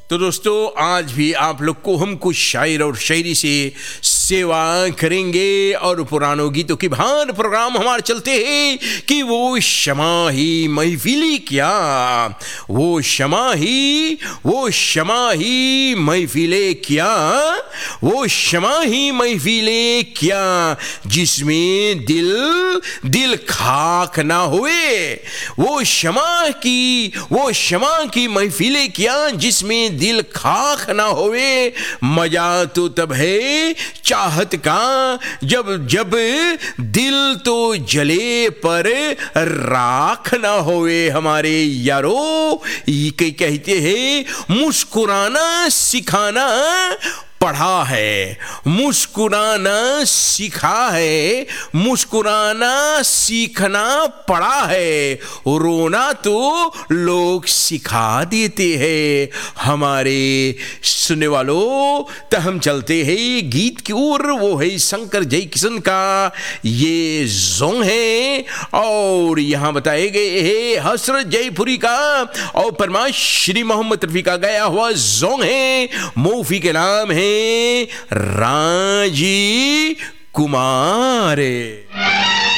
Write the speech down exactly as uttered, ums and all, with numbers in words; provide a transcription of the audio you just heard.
तो दोस्तों आज भी आप लोग को हम कुछ शायर और शायरी से सेवा करेंगे और पुरानों गीतों की भान प्रोग्राम हमारे चलते हैं कि वो शमा ही महफिली क्या, वो शमा ही वो शमा ही महफिले क्या, वो शमा ही महफिले क्या जिसमें दिल दिल खाक ना हुए, वो शमा की वो शमा की महफिले क्या जिसमें दिल खाक ना होवे। मजा तो तब है चाहत का जब जब दिल तो जले पर राख ना होवे। हमारे यारो ये कहते हैं मुस्कुराना सिखाना पढ़ा है, मुस्कुराना सीखा है, मुस्कुराना सीखना पड़ा है, रोना तो लोग सिखा देते हैं। हमारे सुनने वालों तो हम चलते हैं गीत की ओर, वो है शंकर जय किशन का ये जोंग है और यहाँ बताए गए हैं हसरत जयपुरी का और परमाश श्री मोहम्मद रफी का गाया हुआ जोंग है। मूवी के नाम है राजी कुमार।